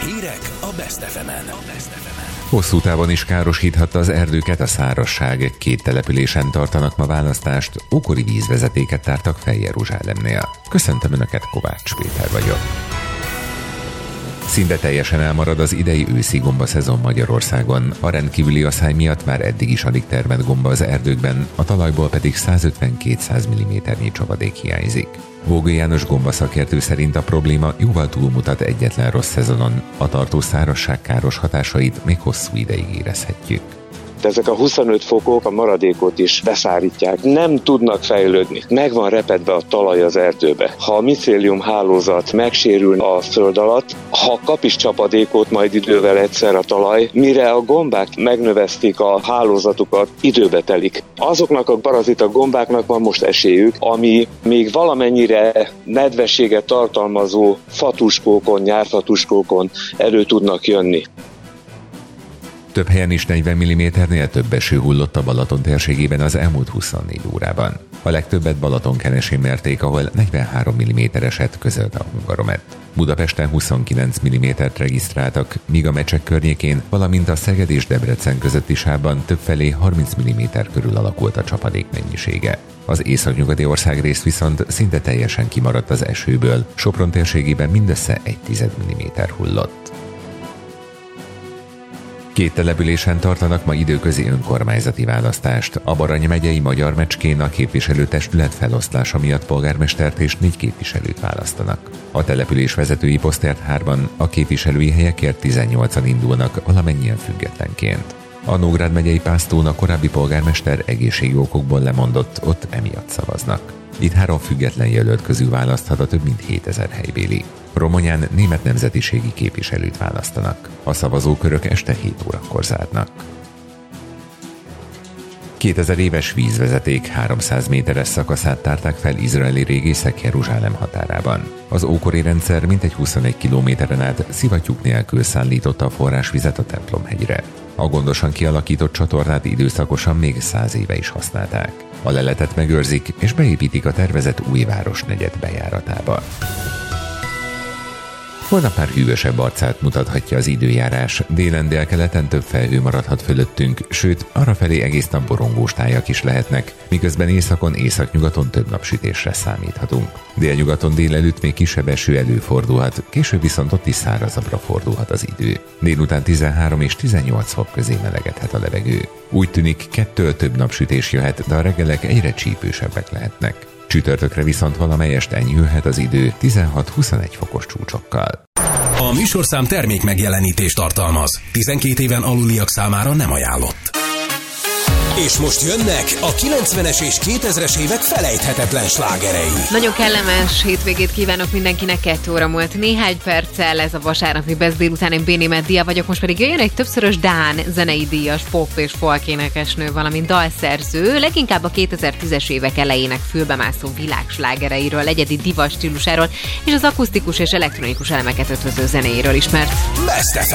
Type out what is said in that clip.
Hírek a Best FM-en. Hosszú távon is károsíthatta az erdőket a szárazság. 2 településen tartanak ma választást, ókori vízvezetéket tártak fel Jeruzsálemnél. Köszöntöm Önöket, Kovács Péter vagyok. Szinte teljesen elmarad az idei őszi gombaszezon Magyarországon. A rendkívüli asszály miatt már eddig is alig termett gomba az erdőkben, a talajból pedig 150-200 mm-nyi csapadék hiányzik. Vógő János gombaszakértő szerint a probléma jóval túlmutat egyetlen rossz szezonon. A tartó szárazság káros hatásait még hosszú ideig érezhetjük. Ezek a 25 fokok a maradékot is beszárítják. Nem tudnak fejlődni. Meg van repedve a talaj az erdőbe. Ha a micélium hálózat megsérül a föld alatt, ha kap is csapadékot majd idővel egyszer a talaj, mire a gombák megnövesztik a hálózatukat, időbe telik. Azoknak a parazita gombáknak van most esélyük, ami még valamennyire nedvességet tartalmazó fatuskókon, nyárfatuskókon elő tudnak jönni. Több helyen is 40 mm-nél több eső hullott a Balaton térségében az elmúlt 24 órában. A legtöbbet Balatonkenesén mérték, ahol 43 mm esett, közölte a Hungaromet. Budapesten 29 mm-t regisztráltak, míg a Mecsek környékén, valamint a Szeged és Debrecen közötti sávban többfelé 30 mm körül alakult a csapadék mennyisége. Az északnyugati országrészt viszont szinte teljesen kimaradt az esőből, Sopron térségében mindössze 1,1 mm hullott. 2 településen tartanak ma időközi önkormányzati választást. A Barany megyei Magyar Mecskén a képviselőtestület feloszlása miatt polgármestert és 4 képviselőt választanak. A település vezetői posztért 3-an, a képviselői helyekért 18-an indulnak, valamennyien függetlenként. A Nógrád megyei Pásztón a korábbi polgármester egészségi okokból lemondott, ott emiatt szavaznak. Itt 3 független jelölt közül választhat a több mint 7000 helybéli. Romanyán német nemzetiségi képviselőt választanak. A szavazókörök este 7 órakor zárnak. 2000 éves vízvezeték 300 méteres szakaszát tárták fel izraeli régészek Jeruzsálem határában. Az ókori rendszer mintegy 21 kilométeren át szivattyúk nélkül szállította a forrásvizet a templomhegyre. A gondosan kialakított csatornát időszakosan még 100 éve is használták. A leletet megőrzik és beépítik a tervezett új városnegyed bejáratába. Holnap már hűvösebb arcát mutathatja az időjárás, délen délkeleten több felhő maradhat fölöttünk, sőt, arrafelé egész nap borongós tájak is lehetnek, miközben északon, északnyugaton több napsütésre számíthatunk. Délnyugaton délelőtt még kisebb eső előfordulhat, később viszont ott is szárazabbra fordulhat az idő. Délután 13 és 18 fok közé melegedhet a levegő. Úgy tűnik, 2-től több napsütés jöhet, de a reggelek egyre csípősebbek lehetnek. Csütörtökre viszont valamelyest enyhülhet az idő 16-21 fokos csúcsokkal. A műsorszám termék megjelenítést tartalmaz. 12 éven aluliak számára nem ajánlott. És most jönnek a 90-es és 2000-es évek felejthetetlen slágerei. Nagyon kellemes hétvégét kívánok mindenkinek, 2 óra múlt néhány perccel, ez a vasárnapi Best délután, én Béni Meddia vagyok, most pedig jöjjön egy többszörös dán zenei díjas pop és folk énekesnő, valamint dalszerző, leginkább a 2010-es évek elejének fülbemászó világslágereiről, egyedi diva stílusáról és az akusztikus és elektronikus elemeket ötvöző zenéjéről ismert. Best FM.